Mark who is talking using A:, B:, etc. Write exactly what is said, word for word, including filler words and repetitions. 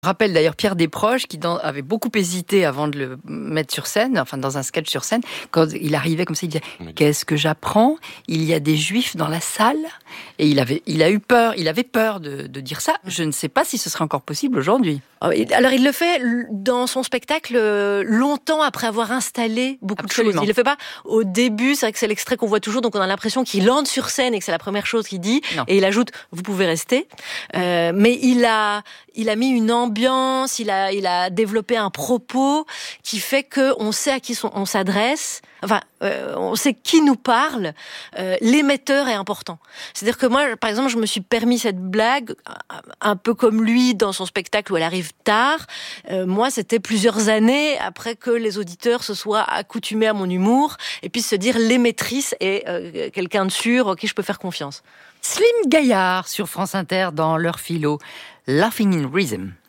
A: rappelle d'ailleurs Pierre Desproges qui dans, avait beaucoup hésité avant de le mettre sur scène, enfin dans un sketch sur scène, quand il arrivait comme ça, il disait « Qu'est-ce que j'apprends ? Il y a des juifs dans la salle ?» Et il avait, il a eu peur, il avait peur de, de dire ça. Je ne sais pas si ce serait encore possible aujourd'hui.
B: Alors il le fait dans son spectacle longtemps après avoir installé beaucoup
A: Absolument.
B: de choses. Il le fait pas au début, c'est vrai que c'est l'extrait qu'on voit toujours, donc on a l'impression qu'il entre sur scène et que c'est la première chose qu'il dit.
A: Non.
B: Et il ajoute « Vous pouvez rester euh, ». Mais il a, il a mis une ambiance, il a, il a développé un propos qui fait que on sait à qui on s'adresse. Enfin, euh, on sait qui nous parle. Euh, l'émetteur est important. C'est-à-dire que moi, par exemple, je me suis permis cette blague un peu comme lui dans son spectacle où elle arrive tard. Euh, moi, c'était plusieurs années après que les auditeurs se soient accoutumés à mon humour et puis se dire l'émettrice est euh, quelqu'un de sûr, en qui je peux faire confiance.
A: Slim Gaillard sur France Inter dans leur philo, Laughing in Rhythm.